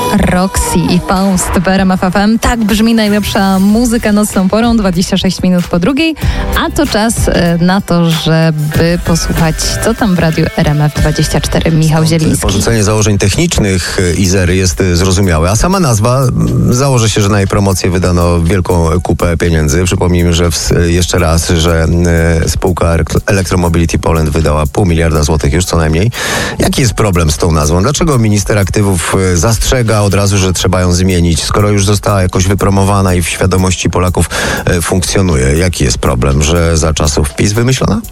Roxy i Faust w RMF FM. Tak brzmi najlepsza muzyka nocną porą, 26 minut po drugiej, a to czas na to, żeby posłuchać, co tam w radiu RMF24. Michał Zieliński. Porzucenie założeń technicznych Izery jest zrozumiałe, a sama nazwa, założę się, że na jej promocję wydano wielką kupę pieniędzy. Przypomnijmy, że jeszcze raz, że spółka Electromobility Poland wydała $500 miliarda już co najmniej. Jaki jest problem z tą nazwą? Dlaczego minister aktywów zastrzega od razu, że trzeba ją zmienić, skoro już została jakoś wypromowana i w świadomości Polaków funkcjonuje? Jaki jest problem, że za czasów PiS wymyślona?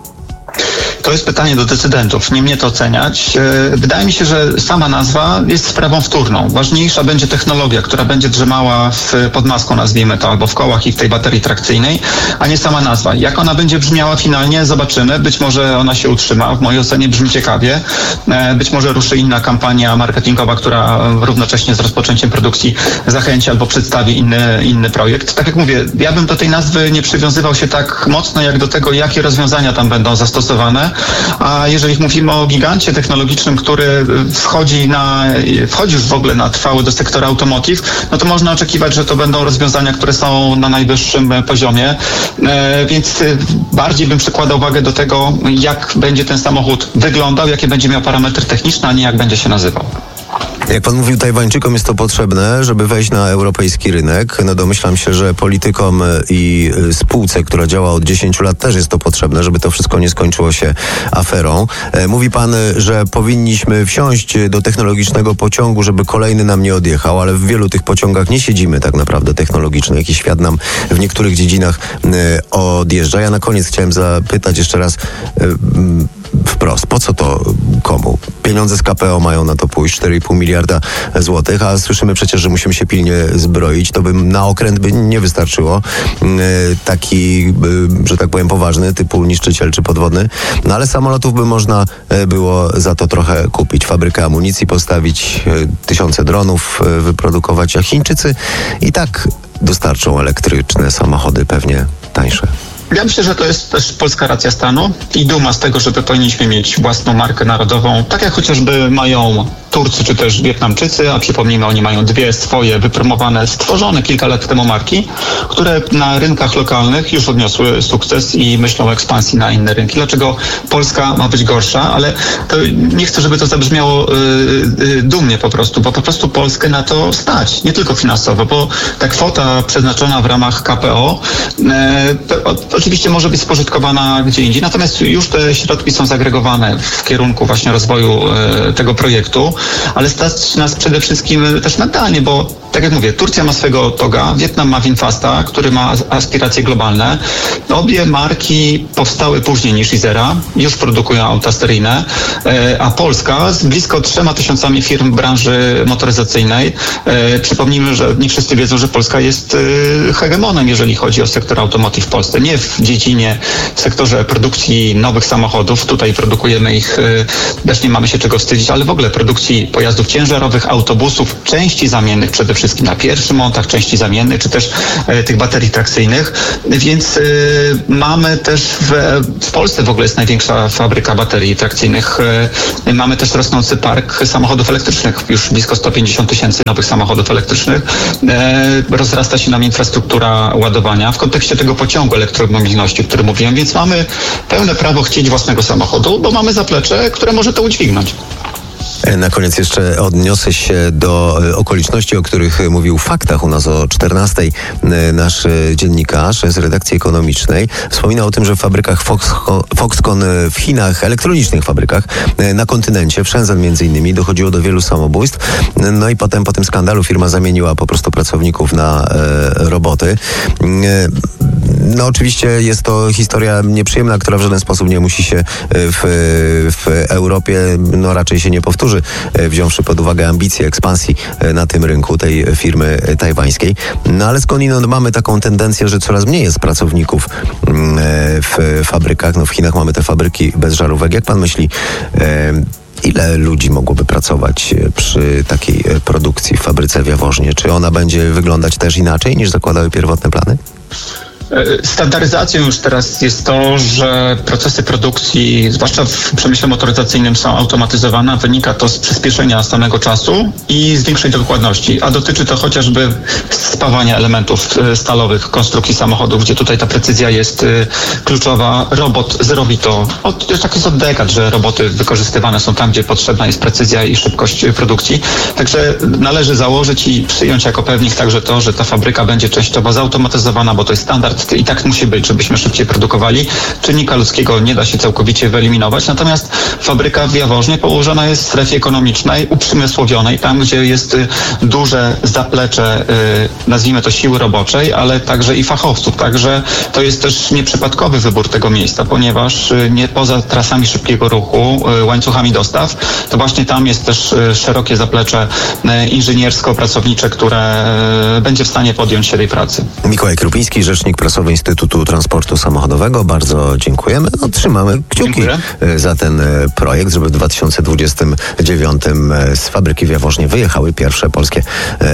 To jest pytanie do decydentów, nie mnie to oceniać. Wydaje mi się, że sama nazwa jest sprawą wtórną. Ważniejsza będzie technologia, która będzie drzemała pod maską, nazwijmy to, albo w kołach i w tej baterii trakcyjnej, a nie sama nazwa. Jak ona będzie brzmiała finalnie, zobaczymy. Być może ona się utrzyma. W mojej ocenie brzmi ciekawie. Być może ruszy inna kampania marketingowa, która równocześnie z rozpoczęciem produkcji zachęci albo przedstawi inny projekt. Tak jak mówię, ja bym do tej nazwy nie przywiązywał się tak mocno, jak do tego, jakie rozwiązania tam będą zastosowane. A jeżeli mówimy o gigancie technologicznym, który wchodzi już w ogóle na trwałe do sektora automotive, no to można oczekiwać, że to będą rozwiązania, które są na najwyższym poziomie. Więc bardziej bym przykładał uwagę do tego, jak będzie ten samochód wyglądał, jakie będzie miał parametry techniczne, a nie jak będzie się nazywał. Jak pan mówił, Tajwańczykom jest to potrzebne, żeby wejść na europejski rynek. No domyślam się, że politykom i spółce, która działa od 10 lat, też jest to potrzebne, żeby to wszystko nie skończyło się aferą. Mówi pan, że powinniśmy wsiąść do technologicznego pociągu, żeby kolejny nam nie odjechał, ale w wielu tych pociągach nie siedzimy tak naprawdę technologicznych i świat nam w niektórych dziedzinach odjeżdża. Ja na koniec chciałem zapytać jeszcze raz wprost, po co to komu? Pieniądze z KPO mają na to pójść, $4,5 miliarda, a słyszymy przecież, że musimy się pilnie zbroić. To by na okręt by nie wystarczyło. Taki, że tak powiem, poważny, typu niszczyciel czy podwodny. No ale samolotów by można było za to trochę kupić. Fabrykę amunicji postawić, tysiące dronów wyprodukować, a Chińczycy i tak dostarczą elektryczne samochody, pewnie tańsze. Ja myślę, że to jest też polska racja stanu i duma z tego, żeby powinniśmy mieć własną markę narodową, tak jak chociażby mają Turcy czy też Wietnamczycy, a przypomnijmy, oni mają dwie swoje wypromowane, stworzone kilka lat temu marki, które na rynkach lokalnych już odniosły sukces i myślą o ekspansji na inne rynki. Dlaczego Polska ma być gorsza? Ale to nie chcę, żeby to zabrzmiało dumnie po prostu, bo po prostu Polskę na to stać, nie tylko finansowo, bo ta kwota przeznaczona w ramach KPO oczywiście może być spożytkowana gdzie indziej, natomiast już te środki są zagregowane w kierunku właśnie rozwoju tego projektu, ale stać nas przede wszystkim też mentalnie, bo tak jak mówię, Turcja ma swego TOGA, Wietnam ma Winfasta, który ma aspiracje globalne. Obie marki powstały później niż Izera, już produkują auta seryjne, a Polska z blisko 3000 firm branży motoryzacyjnej. Przypomnijmy, że nie wszyscy wiedzą, że Polska jest hegemonem, jeżeli chodzi o sektor automotive w Polsce. Nie w dziedzinie, w sektorze produkcji nowych samochodów. Tutaj produkujemy ich, też nie mamy się czego wstydzić, ale w ogóle produkcji pojazdów ciężarowych, autobusów, części zamiennych przede wszystkim na pierwszym montach, części zamiennych, czy też tych baterii trakcyjnych. Więc mamy też w Polsce w ogóle jest największa fabryka baterii trakcyjnych. Mamy też rosnący park samochodów elektrycznych, już blisko 150 000 nowych samochodów elektrycznych. Rozrasta się nam infrastruktura ładowania w kontekście tego pociągu elektromobilności, o którym mówiłem, więc mamy pełne prawo chcieć własnego samochodu, bo mamy zaplecze, które może to udźwignąć. Na koniec jeszcze odniosę się do okoliczności, o których mówił w Faktach u nas o 14:00 nasz dziennikarz z redakcji ekonomicznej. Wspominał o tym, że w fabrykach Foxconn w Chinach, elektronicznych fabrykach na kontynencie, w Shenzhen między innymi, dochodziło do wielu samobójstw. No i potem po tym skandalu firma zamieniła po prostu pracowników na roboty. No oczywiście jest to historia nieprzyjemna, która w żaden sposób nie musi się w Europie, no raczej się nie powtórzy, wziąwszy pod uwagę ambicje ekspansji na tym rynku tej firmy tajwańskiej. No ale skądinąd mamy taką tendencję, że coraz mniej jest pracowników w fabrykach. No w Chinach mamy te fabryki bez żarówek. Jak pan myśli, ile ludzi mogłoby pracować przy takiej produkcji w fabryce w Jaworznie? Czy ona będzie wyglądać też inaczej niż zakładały pierwotne plany? Standaryzacją już teraz jest to, że procesy produkcji, zwłaszcza w przemyśle motoryzacyjnym, są automatyzowane. Wynika to z przyspieszenia samego czasu i z większej dokładności, a dotyczy to chociażby spawania elementów stalowych konstrukcji samochodów, gdzie tutaj ta precyzja jest kluczowa. Robot zrobi to. Tak jest od dekad, że roboty wykorzystywane są tam, gdzie potrzebna jest precyzja i szybkość produkcji. Także należy założyć i przyjąć jako pewnik także to, że ta fabryka będzie częściowo zautomatyzowana, bo to jest standard i tak musi być, żebyśmy szybciej produkowali. Czynnika ludzkiego nie da się całkowicie wyeliminować, natomiast fabryka w Jaworznie położona jest w strefie ekonomicznej, uprzemysłowionej, tam gdzie jest duże zaplecze, nazwijmy to siły roboczej, ale także i fachowców. Także to jest też nieprzypadkowy wybór tego miejsca, ponieważ nie poza trasami szybkiego ruchu, łańcuchami dostaw, to właśnie tam jest też szerokie zaplecze inżyniersko-pracownicze, które będzie w stanie podjąć się tej pracy. Mikołaj Krupiński, rzecznik prasowy Instytutu Transportu Samochodowego. Bardzo dziękujemy. No, trzymamy kciuki za ten projekt, żeby w 2029 z fabryki w Jaworznie wyjechały pierwsze polskie